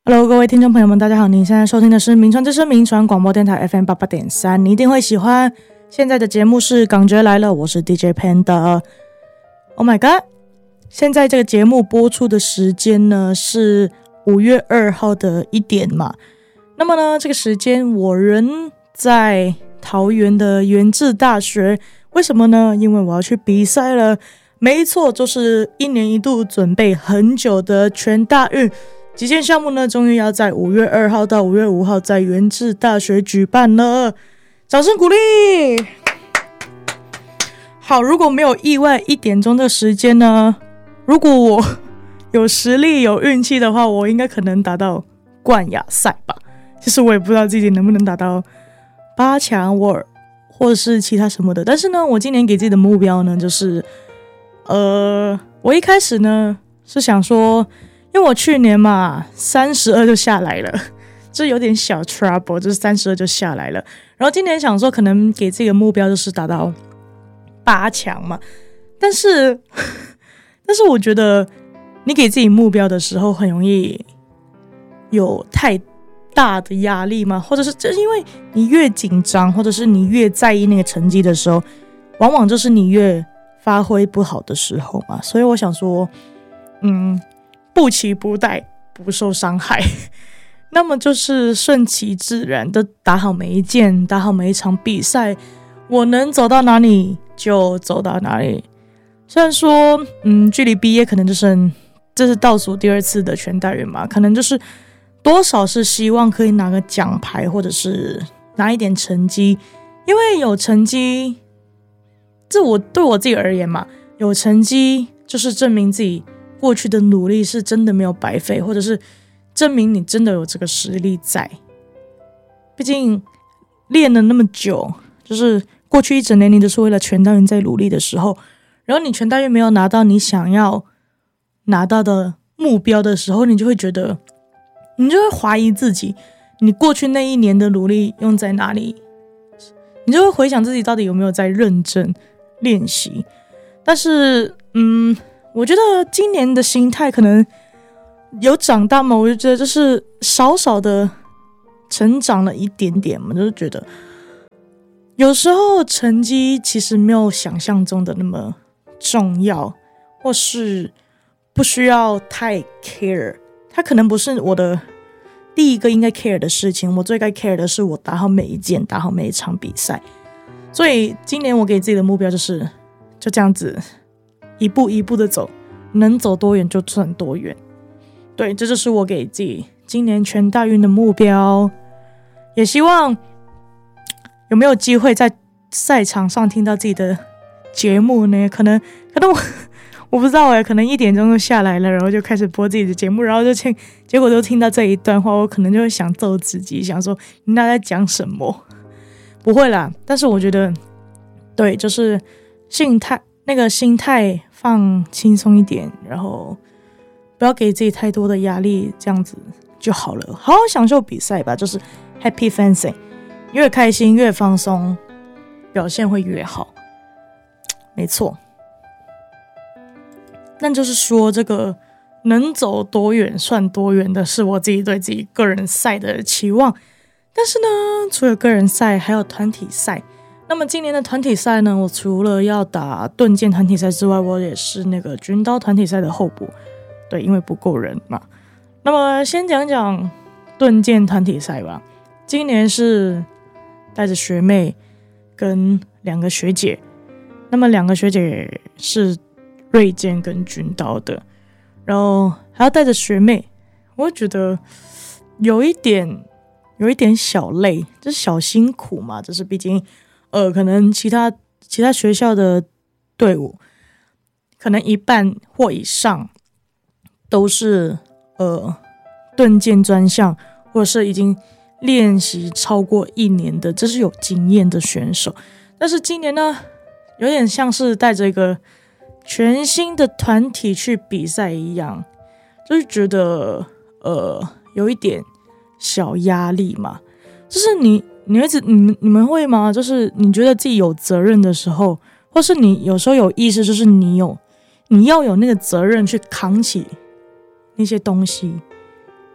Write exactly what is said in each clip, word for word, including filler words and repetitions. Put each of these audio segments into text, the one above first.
Hello， 各位听众朋友们，大家好！你现在收听的是名传之声名传广播电台 F M 八八点三，你一定会喜欢。现在的节目是港觉来了，我是 D J Panda。Oh my god！ 现在这个节目播出的时间呢是五月二号的一点嘛。那么呢，这个时间我人在桃园的元智大学，为什么呢？因为我要去比赛了。没错，就是一年一度准备很久的全大运。击剑项目呢，终于要在五月二号到五月五号在元智大学举办了，掌声鼓励！好，如果没有意外，一点钟的时间呢，如果我有实力、有运气的话，我应该可能达到冠亚赛吧。其实我也不知道自己能不能达到八强，或或者是其他什么的。但是呢，我今年给自己的目标呢，就是呃，我一开始呢是想说。因为我去年嘛三十二就下来了，这有点小 trouble， 就是三十二就下来了。然后今年想说可能给自己的目标就是达到八强嘛，但是但是我觉得你给自己目标的时候很容易有太大的压力嘛，或者是就是因为你越紧张，或者是你越在意那个成绩的时候，往往就是你越发挥不好的时候嘛。所以我想说，嗯。不期不待，不受伤害，那么就是顺其自然的打好每一件，打好每一场比赛，我能走到哪里就走到哪里。虽然说，嗯，距离毕业可能就剩这是倒数第二次的全大运嘛，可能就是多少是希望可以拿个奖牌，或者是拿一点成绩，因为有成绩，这我对我自己而言嘛，有成绩就是证明自己。过去的努力是真的没有白费，或者是证明你真的有这个实力在。毕竟练了那么久，就是过去一整年你都是为了全大运在努力的时候，然后你全大运没有拿到你想要拿到的目标的时候，你就会觉得，你就会怀疑自己，你过去那一年的努力用在哪里？你就会回想自己到底有没有在认真练习。但是，嗯。我觉得今年的心态可能有长大嘛，我就觉得就是少少的成长了一点点嘛，就是觉得有时候成绩其实没有想象中的那么重要，或是不需要太 care， 它可能不是我的第一个应该 care 的事情，我最该 care 的是我打好每一件，打好每一场比赛。所以今年我给自己的目标就是就这样子一步一步的走，能走多远就算多远。对，这就是我给自己今年全大运的目标。也希望有没有机会在赛场上听到自己的节目呢？可能，可能我我不知道哎，可能一点钟就下来了，然后就开始播自己的节目，然后就听，结果就听到这一段话，我可能就会想揍自己，想说你那在讲什么？不会啦，但是我觉得，对，就是心态。那个心态放轻松一点，然后不要给自己太多的压力，这样子就好了。好好享受比赛吧，就是 happy fencing， 越开心越放松，表现会越好。没错。但就是说，这个能走多远算多远的，是我自己对自己个人赛的期望。但是呢，除了个人赛，还有团体赛。那么今年的团体赛呢，我除了要打盾剑团体赛之外，我也是那个军刀团体赛的候补，对，因为不够人嘛。那么先讲讲盾剑团体赛吧。今年是带着学妹跟两个学姐，那么两个学姐是锐剑跟军刀的，然后还要带着学妹，我觉得有一点有一点小累，就是小辛苦嘛，就是毕竟。呃，可能其他其他学校的队伍，可能一半或以上都是呃盾剑专项，或者是已经练习超过一年的，这是有经验的选手。但是今年呢，有点像是带着一个全新的团体去比赛一样，就是觉得呃有一点小压力嘛，就是你。你会你们你们会吗？就是你觉得自己有责任的时候，或是你有时候有意识，就是你有你要有那个责任去扛起那些东西，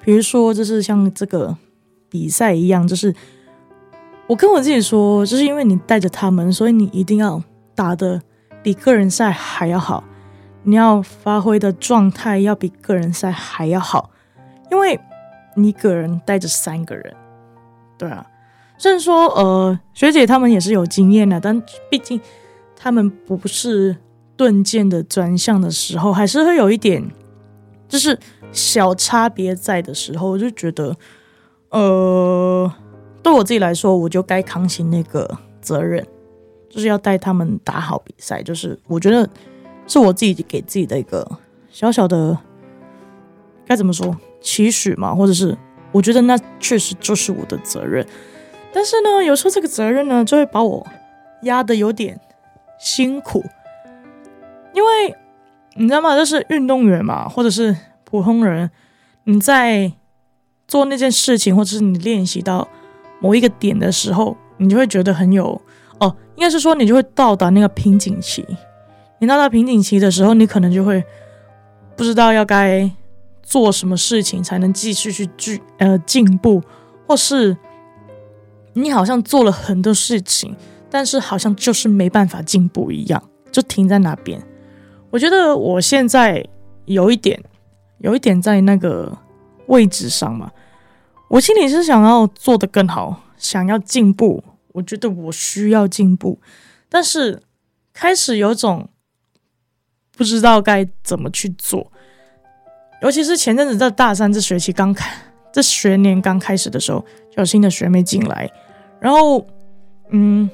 比如说就是像这个比赛一样，就是我跟我自己说，就是因为你带着他们，所以你一定要打得比个人赛还要好，你要发挥的状态要比个人赛还要好，因为你一个人带着三个人，对啊。虽然说呃学姐他们也是有经验的，但毕竟他们不是盾剑的专项的时候，还是会有一点就是小差别在的时候，我就觉得呃对我自己来说，我就该扛起那个责任，就是要带他们打好比赛，就是我觉得是我自己给自己的一个小小的该怎么说期许嘛，或者是我觉得那确实就是我的责任。但是呢，有时候这个责任呢，就会把我压得有点辛苦，因为你知道吗？就是运动员嘛，或者是普通人，你在做那件事情，或者是你练习到某一个点的时候，你就会觉得很有哦，应该是说你就会到达那个瓶颈期。你到达瓶颈期的时候，你可能就会不知道要该做什么事情才能继续去进呃进步，或是你好像做了很多事情，但是好像就是没办法进步一样，就停在那边。我觉得我现在有一点，有一点在那个位置上嘛，我心里是想要做得更好，想要进步，我觉得我需要进步，但是开始有种不知道该怎么去做。尤其是前阵子在大三这学期刚开，这学年刚开始的时候，就有新的学妹进来，然后嗯，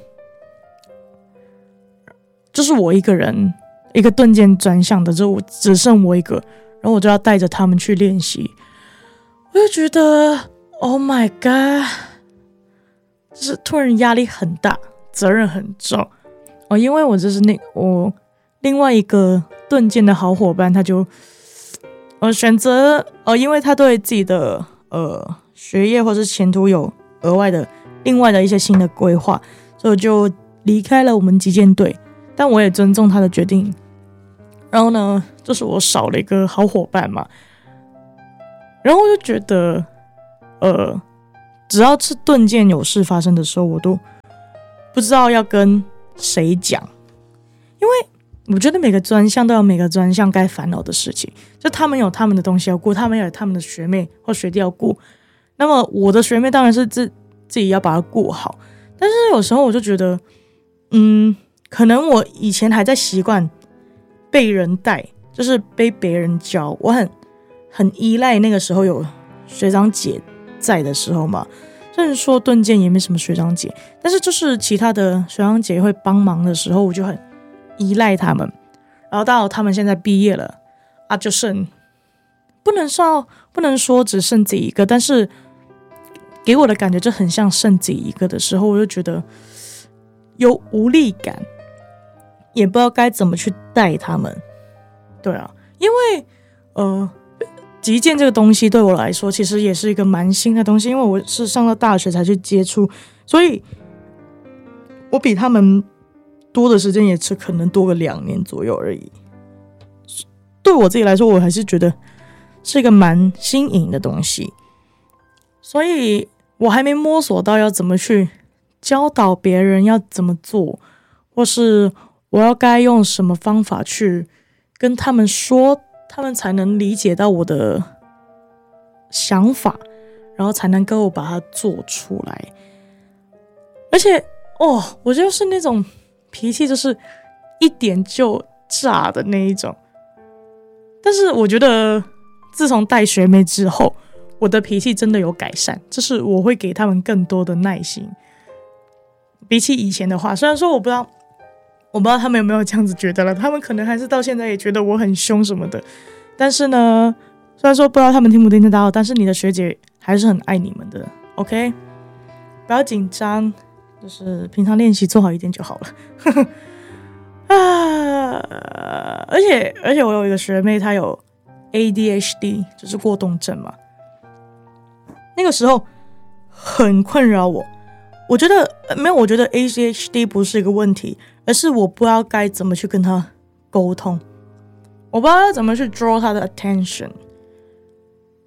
就是我一个人，一个盾剑专项的，就我只剩我一个，然后我就要带着他们去练习，我就觉得 Oh my god， 就是突然压力很大，责任很重哦，因为我就是那我另外一个盾剑的好伙伴，他就呃选择呃，因为他对自己的呃学业或是前途有额外的另外的一些新的规划，所以我就离开了我们击剑队，但我也尊重他的决定。然后呢，就是我少了一个好伙伴嘛，然后我就觉得，呃，只要是盾剑有事发生的时候，我都不知道要跟谁讲，因为我觉得每个专项都有每个专项该烦恼的事情，就他们有他们的东西要顾，他们也有他们的学妹或学弟要顾。那么我的学妹当然是自自己要把它顾好，但是有时候我就觉得，嗯，可能我以前还在习惯被人带，就是被别人教，我很很依赖那个时候有学长姐在的时候嘛。虽然说盾剑也没什么学长姐，但是就是其他的学长姐会帮忙的时候，我就很依赖他们。然后到他们现在毕业了啊，就剩不能说不能说只剩自己一个，但是给我的感觉就很像剩自己一个的时候，我就觉得有无力感，也不知道该怎么去带他们。对啊，因为呃，击剑这个东西对我来说其实也是一个蛮新的东西，因为我是上到大学才去接触，所以我比他们多的时间也是可能多个两年左右而已。对我自己来说，我还是觉得是一个蛮新颖的东西，所以我还没摸索到要怎么去教导别人要怎么做，或是我要该用什么方法去跟他们说，他们才能理解到我的想法，然后才能够把它做出来。而且哦，我就是那种脾气就是一点就炸的那一种，但是我觉得自从带学妹之后，我的脾气真的有改善，就是我会给他们更多的耐心，比起以前的话。虽然说我不知道我不知道他们有没有这样子觉得了，他们可能还是到现在也觉得我很凶什么的，但是呢，虽然说不知道他们听不听得到，但是你的学姐还是很爱你们的 OK， 不要紧张，就是平常练习做好一点就好了啊，而且而且我有一个学妹，她有 A D H D， 就是过动症嘛，那个时候很困扰我。我觉得没有，我觉得 A D H D 不是一个问题，而是我不知道该怎么去跟他沟通，我不知道要怎么去 draw 他的 attention。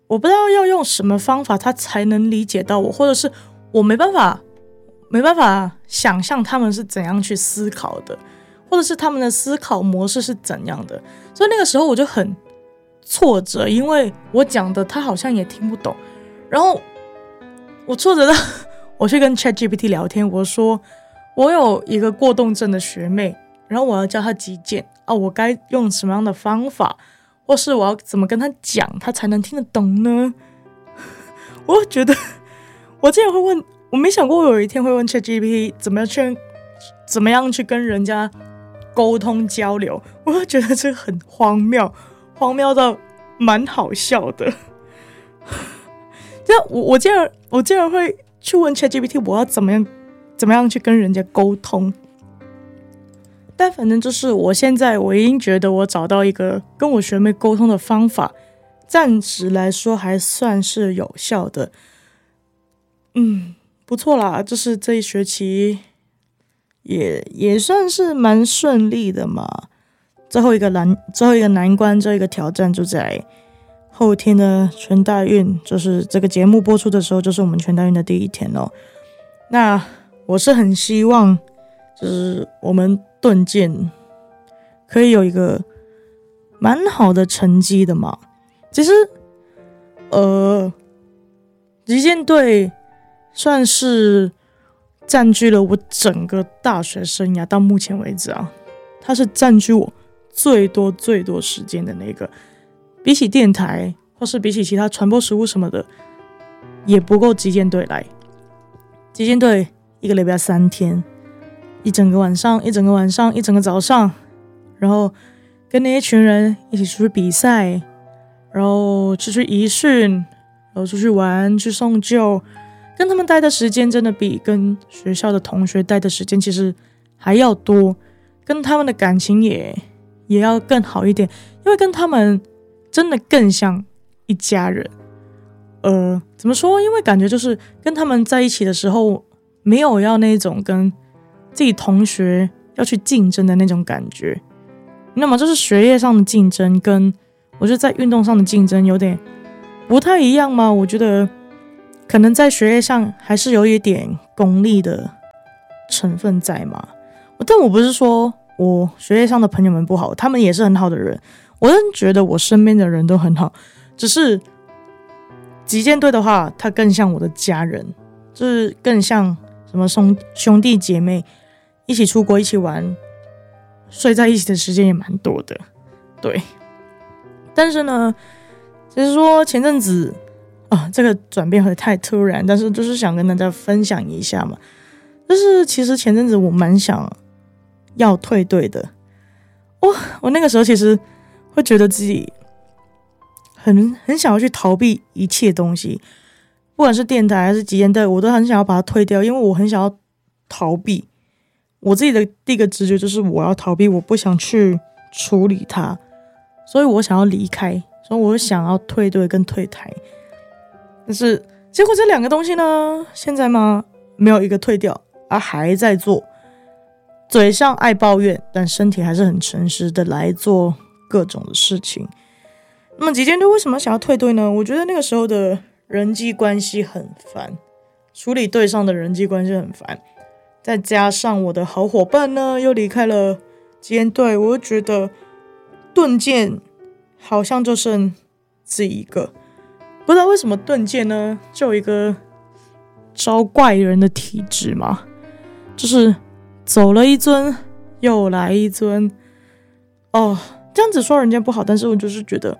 我不知道要用什么方法他才能理解到我，或者是我没办法没办法想象他们是怎样去思考的，或者是他们的思考模式是怎样的。所以那个时候我就很挫折，因为我讲的他好像也听不懂，然后我挫折到我去跟 ChatGPT 聊天，我说我有一个过动症的学妹，然后我要教她击剑啊，我该用什么样的方法，或是我要怎么跟她讲，她才能听得懂呢？我觉得我竟然会问，我没想过我有一天会问 ChatGPT 怎么样去怎么样去跟人家沟通交流，我会觉得这个很荒谬，荒谬到蛮好笑的。这样我我竟然我竟然会去问 ChatGPT 我要怎么样怎么样去跟人家沟通。但反正就是我现在我已经觉得我找到一个跟我学妹沟通的方法，暂时来说还算是有效的。嗯，不错啦，就是这一学期也也算是蛮顺利的嘛。最后一个难最后一个难关，最后一个挑战就在后天的全大运，就是这个节目播出的时候，就是我们全大运的第一天哦。那我是很希望，就是我们盾剑可以有一个蛮好的成绩的嘛。其实，呃，击剑队算是占据了我整个大学生涯到目前为止啊，它是占据我最多最多时间的那个。比起电台或是比起其他传播实务什么的，也不够击剑队来。击剑队一个礼拜三天，一整个晚上，一整个晚上，一整个早上，然后跟那些群人一起出去比赛，然后出去仪训，然后出去玩，去送旧，跟他们待的时间真的比跟学校的同学待的时间其实还要多，跟他们的感情也也要更好一点，因为跟他们真的更像一家人。呃，怎么说？因为感觉就是跟他们在一起的时候，没有要那种跟自己同学要去竞争的那种感觉。那么就是学业上的竞争，跟我觉得在运动上的竞争有点不太一样嘛。我觉得可能在学业上还是有一点功利的成分在嘛。但我不是说我学业上的朋友们不好，他们也是很好的人。我真觉得我身边的人都很好，只是击剑队的话，他更像我的家人，就是更像什么兄兄弟姐妹，一起出国，一起玩，睡在一起的时间也蛮多的，对。但是呢，其实说前阵子啊，这个转变会太突然，但是就是想跟大家分享一下嘛。就是其实前阵子我蛮想要退队的，我我那个时候其实会觉得自己很很想要去逃避一切东西，不管是电台还是击剑队，我都很想要把它退掉，因为我很想要逃避。我自己的第一个直觉就是我要逃避，我不想去处理它，所以我想要离开，所以我想要退队跟退台。但是结果这两个东西呢，现在嘛没有一个退掉，而还在做，嘴上爱抱怨，但身体还是很诚实的来做各种的事情。那么击剑队为什么想要退队呢？我觉得那个时候的人际关系很烦，处理队上的人际关系很烦，再加上我的好伙伴呢又离开了击剑队，我就觉得盾剑好像就剩这一个。不知道为什么盾剑呢就有一个招怪人的体质嘛，就是走了一尊又来一尊。哦，这样子说人家不好，但是我就是觉得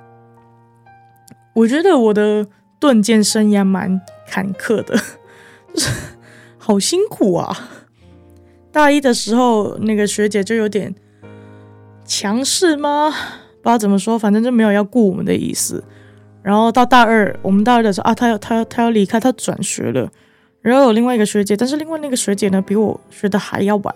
我觉得我的盾剑生涯蛮坎坷的，就是好辛苦啊。大一的时候那个学姐就有点强势吗？不知道怎么说，反正就没有要顾我们的意思。然后到大二，我们大二的时候啊，她要她她要离开，她转学了。然后有另外一个学姐，但是另外那个学姐呢，比我学的还要晚。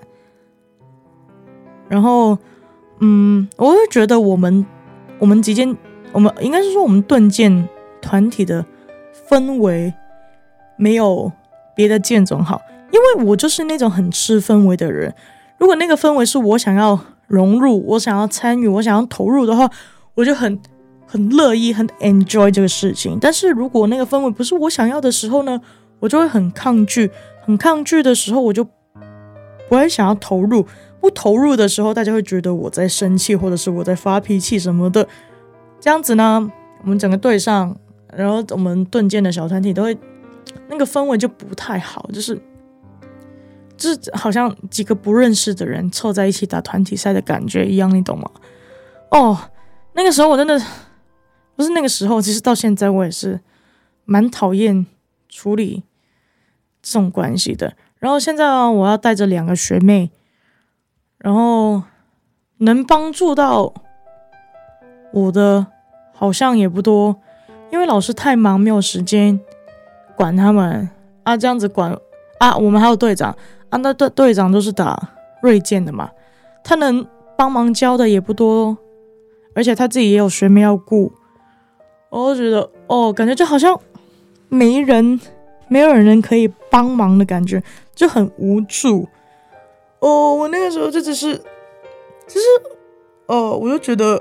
然后，嗯，我会觉得我们我们击剑，我们应该是说我们盾剑团体的氛围没有别的剑种好，因为我就是那种很吃氛围的人。如果那个氛围是我想要融入、我想要参与、我想要投入的话，我就很很乐意很 enjoy 这个事情。但是如果那个氛围不是我想要的时候呢，我就会很抗拒，很抗拒的时候我就不会想要投入，不投入的时候大家会觉得我在生气，或者是我在发脾气什么的。这样子呢，我们整个队上，然后我们盾剑的小团体都会那个氛围就不太好，就是就是好像几个不认识的人凑在一起打团体赛的感觉一样，你懂吗？哦，那个时候我真的不是那个时候，其实到现在我也是蛮讨厌处理这种关系的。然后现在啊，我要带着两个学妹，然后能帮助到我的好像也不多，因为老师太忙，没有时间管他们啊。这样子管啊，我们还有队长啊，那队队长都是打锐剑的嘛，他能帮忙教的也不多，而且他自己也有学妹要顾。我就觉得哦，感觉就好像没人，没有人可以帮忙的感觉，就很无助。哦，我那个时候就只是，就是，哦，我就觉得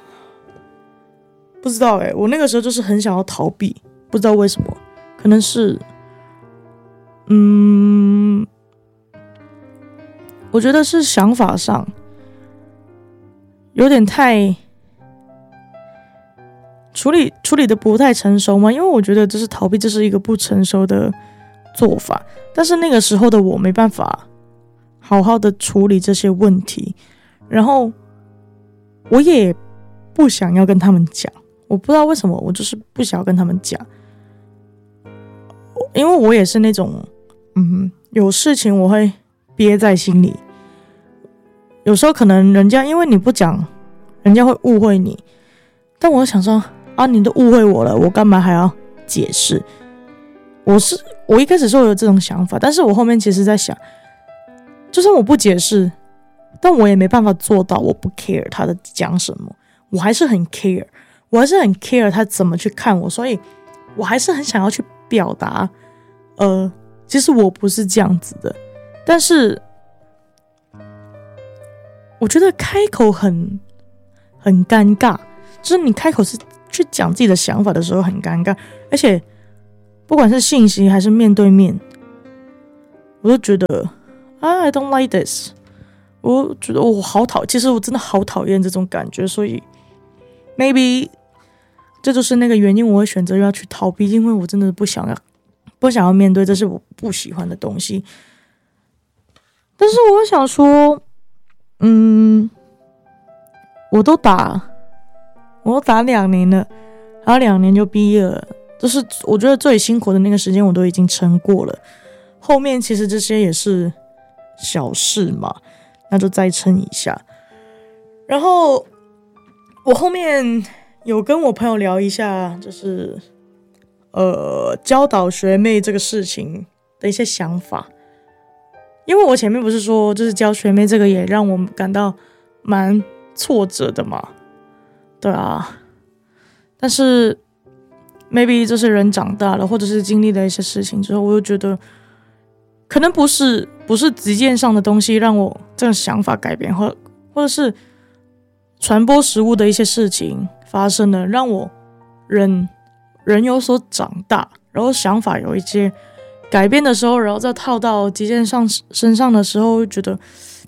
不知道哎、欸，我那个时候就是很想要逃避，不知道为什么，可能是，嗯，我觉得是想法上有点太。处理处理的不太成熟嘛，因为我觉得这是逃避，这是一个不成熟的做法。但是那个时候的我没办法好好的处理这些问题，然后我也不想要跟他们讲，我不知道为什么，我就是不想要跟他们讲，因为我也是那种，嗯，有事情我会憋在心里，有时候可能人家因为你不讲，人家会误会你，但我想说。啊，你都误会我了，我干嘛还要解释？我是我一开始是有这种想法，但是我后面其实在想，就算我不解释，但我也没办法做到我不 care 他的讲什么，我还是很 care， 我还是很 care 他怎么去看我，所以我还是很想要去表达，呃，其实我不是这样子的，但是我觉得开口很很尴尬，就是你开口是。去讲自己的想法的时候很尴尬，而且不管是信息还是面对面，我都觉得 I don't like this， 我觉得我好讨，其实我真的好讨厌这种感觉，所以 maybe 这就是那个原因，我会选择要去逃避，因为我真的不想要不想要面对，这是我不喜欢的东西。但是我想说，嗯，我都打。我打两年了，还有两年就毕业了，就是我觉得最辛苦的那个时间我都已经撑过了，后面其实这些也是小事嘛，那就再撑一下。然后我后面有跟我朋友聊一下，就是呃教导学妹这个事情的一些想法，因为我前面不是说就是教学妹这个也让我感到蛮挫折的嘛。对啊，但是 maybe 就是人长大了，或者是经历了一些事情之后，我就觉得可能不是不是直见上的东西让我这个想法改变，或或者是传播食物的一些事情发生了，让我人人有所长大，然后想法有一些改变的时候，然后再套到极件上身上的时候，觉得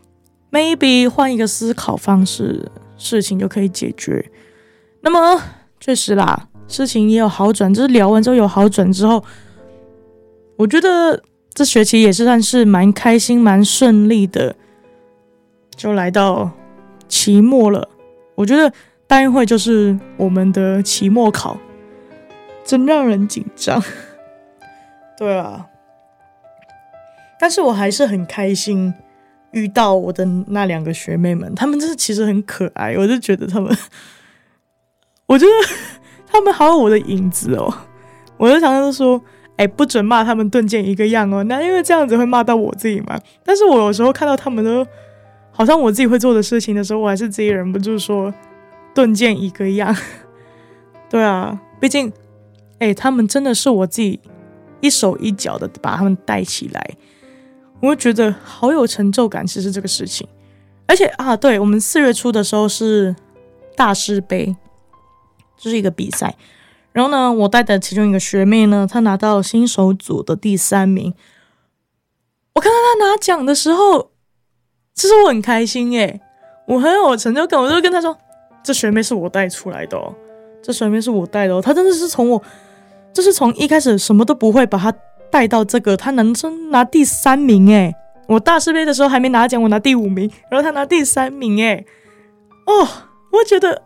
maybe 换一个思考方式，事情就可以解决。那么确实啦，事情也有好转，就是聊完之后有好转之后，我觉得这学期也是算是蛮开心蛮顺利的，就来到期末了。我觉得大运会就是我们的期末考，真让人紧张。对啊，但是我还是很开心遇到我的那两个学妹们，她们真的其实很可爱，我就觉得她们我觉得他们好有我的影子哦，我就常常说，哎，不准骂他们盾剑一个样哦，那因为这样子会骂到我自己嘛。但是我有时候看到他们都好像我自己会做的事情的时候，我还是自己忍不住说盾剑一个样。对啊，毕竟，哎，他们真的是我自己一手一脚的把他们带起来，我会觉得好有成就感。其实这个事情，而且啊，对，我们四月初的时候是大师杯。 就是一个比赛。然后呢，我带的其中一个学妹呢，她拿到新手组的第三名。我看到她拿奖的时候，其实我很开心耶，我很有成就感。我就跟她说，这学妹是我带出来的哦，这学妹是我带的哦。她真的是从我，就是从一开始什么都不会，把她带到这个，她能拿第三名耶。我大师杯的时候还没拿奖，我拿第五名，然后她拿第三名耶。哦，我觉得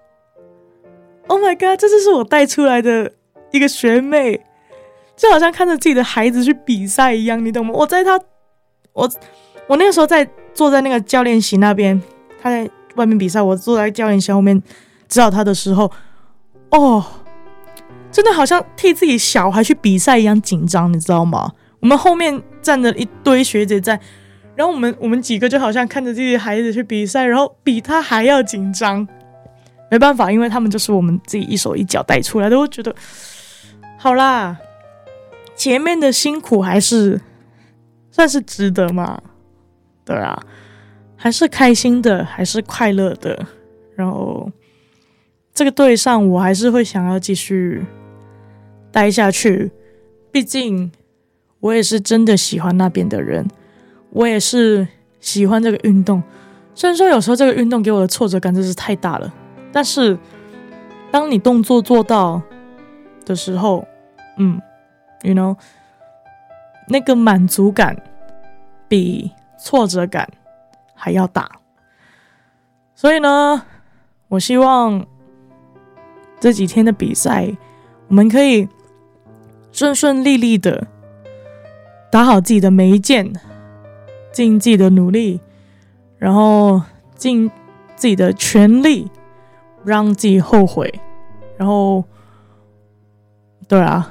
Oh my god， 这就是我带出来的一个学妹，就好像看着自己的孩子去比赛一样，你懂吗？我在他，我我那个时候在坐在那个教练席那边，他在外面比赛，我坐在教练席后面指导他的时候，哦，真的好像替自己小孩去比赛一样紧张，你知道吗？我们后面站着一堆学姐在，然后我们我们几个就好像看着自己的孩子去比赛，然后比他还要紧张。没办法，因为他们就是我们自己一手一脚带出来的。我觉得好啦，前面的辛苦还是算是值得嘛，对啊，还是开心的，还是快乐的。然后这个队上我还是会想要继续待下去，毕竟我也是真的喜欢那边的人，我也是喜欢这个运动。虽然说有时候这个运动给我的挫折感真是太大了，但是当你动作做到的时候，嗯 you know 那个满足感比挫折感还要大。所以呢，我希望这几天的比赛我们可以顺顺利利的打好自己的每一件，尽自己的努力，然后尽自己的全力，让自己后悔，然后对啊，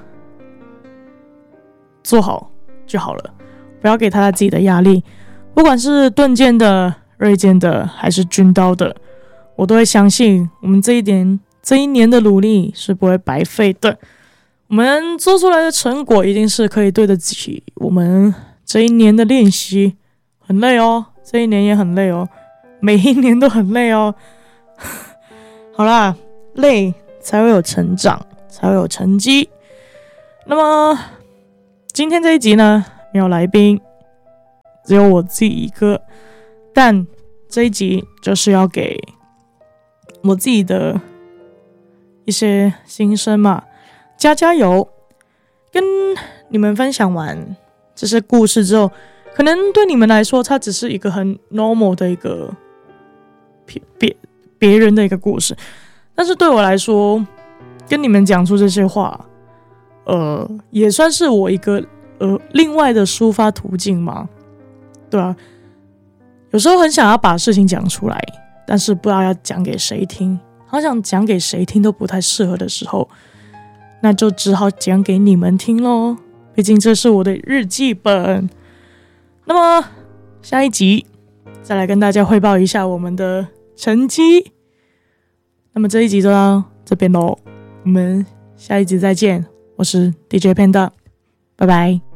做好就好了，不要给他自己的压力。不管是盾剑的、锐剑的还是军刀的，我都会相信我们这一点这一年的努力是不会白费的。我们做出来的成果一定是可以对得起我们这一年的练习。很累哦，这一年也很累哦，每一年都很累哦。好啦，累才会有成长，才会有成绩。那么今天这一集呢，没有来宾，只有我自己一个，但这一集就是要给我自己的一些心声嘛，加加油。跟你们分享完这些故事之后，可能对你们来说它只是一个很 normal 的一个别别人的一个故事，但是对我来说，跟你们讲出这些话，呃，也算是我一个呃另外的抒发途径嘛，对啊。有时候很想要把事情讲出来，但是不知道要讲给谁听，好想讲给谁听都不太适合的时候，那就只好讲给你们听咯，毕竟这是我的日记本。那么下一集再来跟大家汇报一下我们的成绩。那么这一集就到这边咯，我们下一集再见。我是 D J Panda， 拜拜。